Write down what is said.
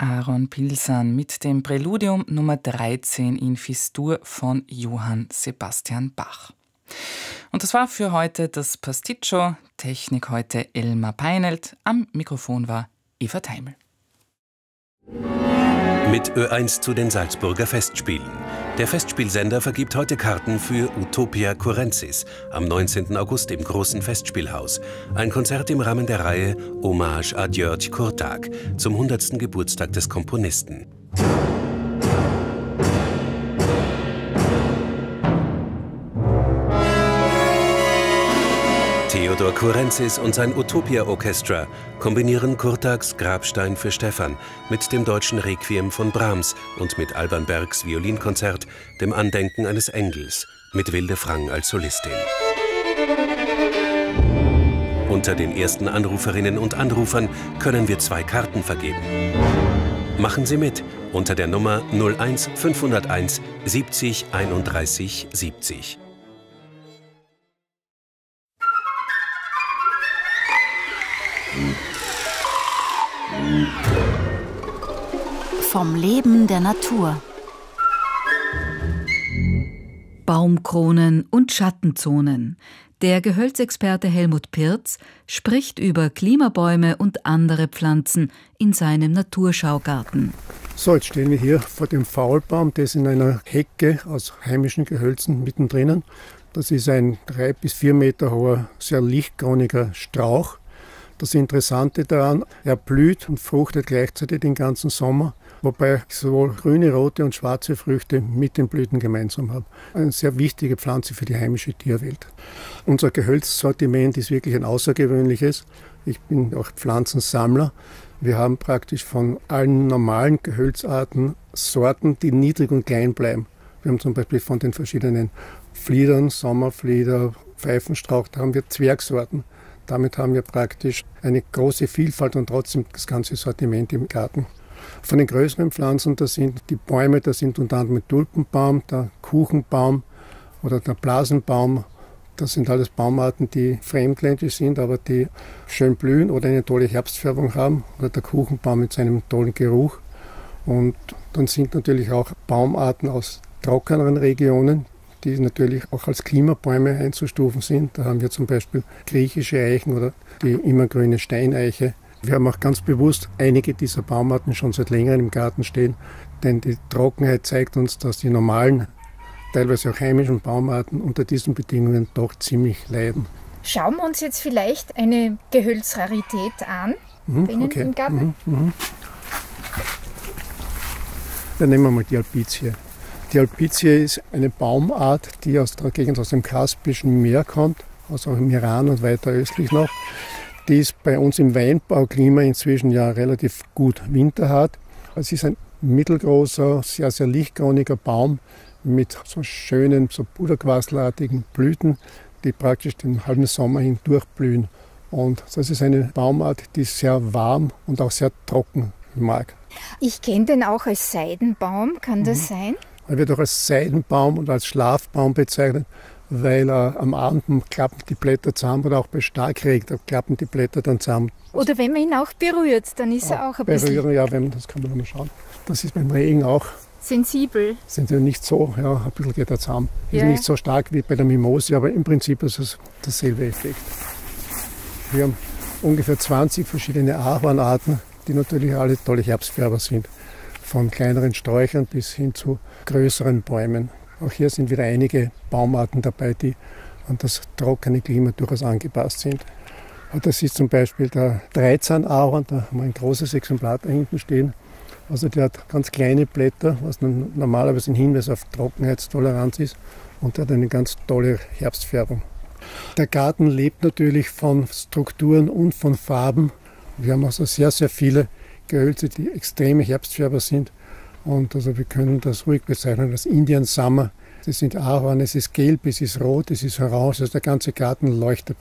Aaron Pilsan mit dem Präludium Nummer 13 in Fis-Dur von Johann Sebastian Bach. Und das war für heute das Pasticcio. Technik heute Elmar Peinelt. Am Mikrofon war Eva Teimel. Mit Ö1 zu den Salzburger Festspielen. Der Festspielsender vergibt heute Karten für Utopia Kurrensis am 19. August im Großen Festspielhaus. Ein Konzert im Rahmen der Reihe Hommage à György Kurtág zum 100. Geburtstag des Komponisten. Theodor Kurrensis und sein Utopia Orchestra kombinieren Kurtágs Grabstein für Stefan mit dem deutschen Requiem von Brahms und mit Alban Bergs Violinkonzert, dem Andenken eines Engels, mit Wilde Frang als Solistin. Unter den ersten Anruferinnen und Anrufern können wir 2 Karten vergeben. Machen Sie mit unter der Nummer 01 501 70 31 70. Vom Leben der Natur. Baumkronen und Schattenzonen. Der Gehölzexperte Helmut Pirz spricht über Klimabäume und andere Pflanzen in seinem Naturschaugarten. So, jetzt stehen wir hier vor dem Faulbaum, das in einer Hecke aus heimischen Gehölzen mittendrin. Das ist ein 3 bis 4 Meter hoher, sehr lichtgroniger Strauch. Das Interessante daran, er blüht und fruchtet gleichzeitig den ganzen Sommer, wobei sowohl grüne, rote und schwarze Früchte mit den Blüten gemeinsam haben. Eine sehr wichtige Pflanze für die heimische Tierwelt. Unser Gehölzsortiment ist wirklich ein außergewöhnliches. Ich bin auch Pflanzensammler. Wir haben praktisch von allen normalen Gehölzarten Sorten, die niedrig und klein bleiben. Wir haben zum Beispiel von den verschiedenen Fliedern, Sommerflieder, Pfeifenstrauch, da haben wir Zwergsorten. Damit haben wir praktisch eine große Vielfalt und trotzdem das ganze Sortiment im Garten. Von den größeren Pflanzen, das sind die Bäume, das sind unter anderem der Tulpenbaum, der Kuchenbaum oder der Blasenbaum. Das sind alles Baumarten, die fremdländisch sind, aber die schön blühen oder eine tolle Herbstfärbung haben. Oder der Kuchenbaum mit seinem tollen Geruch. Und dann sind natürlich auch Baumarten aus trockeneren Regionen, die natürlich auch als Klimabäume einzustufen sind. Da haben wir zum Beispiel griechische Eichen oder die immergrüne Steineiche. Wir haben auch ganz bewusst einige dieser Baumarten schon seit längerem im Garten stehen, denn die Trockenheit zeigt uns, dass die normalen, teilweise auch heimischen Baumarten unter diesen Bedingungen doch ziemlich leiden. Schauen wir uns jetzt vielleicht eine Gehölzrarität an, bei Ihnen im Garten. Dann nehmen wir mal die Alpizie. Die Alpizie ist eine Baumart, die aus der Gegend aus dem Kaspischen Meer kommt, also auch im Iran und weiter östlich noch. Die ist bei uns im Weinbauklima inzwischen ja relativ gut winterhart. Es ist ein mittelgroßer, sehr, sehr lichtgroniger Baum mit so schönen, so puderquasselartigen Blüten, die praktisch den halben Sommer hin durchblühen. Und das ist eine Baumart, die sehr warm und auch sehr trocken mag. Ich kenne den auch als Seidenbaum, kann das sein? Er wird auch als Seidenbaum und als Schlafbaum bezeichnet, weil am Abend klappen die Blätter zusammen oder auch bei Starkregen, da klappen die Blätter dann zusammen. Oder wenn man ihn auch berührt, dann ist er auch ein bisschen... Berühren, ja, das kann man mal schauen. Das ist beim Regen auch... Sensibel. Sind ja nicht so, ja, ein bisschen geht er zusammen. Ja. Ist nicht so stark wie bei der Mimose, aber im Prinzip ist es derselbe Effekt. Wir haben ungefähr 20 verschiedene Ahornarten, die natürlich alle tolle Herbstfärber sind. Von kleineren Sträuchern bis hin zu größeren Bäumen. Auch hier sind wieder einige Baumarten dabei, die an das trockene Klima durchaus angepasst sind. Das ist zum Beispiel der Dreizahnahorn, da haben wir ein großes Exemplar da hinten stehen. Also der hat ganz kleine Blätter, was normalerweise ein Hinweis auf Trockenheitstoleranz ist, und der hat eine ganz tolle Herbstfärbung. Der Garten lebt natürlich von Strukturen und von Farben. Wir haben also sehr, sehr viele Gehölze, die extreme Herbstfärber sind. Und also wir können das ruhig bezeichnen als Indian Summer. Das sind Ahorn, es ist gelb, es ist rot, es ist orange, also der ganze Garten leuchtet